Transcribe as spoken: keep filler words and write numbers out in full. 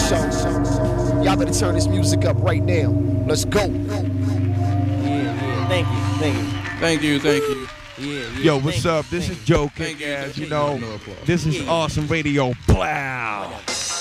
So y'all better turn this music up right now. Let's go. Yeah, yeah. Thank you, thank you. Thank you, thank you. Yeah, yeah. Yo, what's thank up? you, This is thank Joe Thank you, Kick-Ass, thank you you. know. No applause. This is Yeah. Awesome Radio. Blah.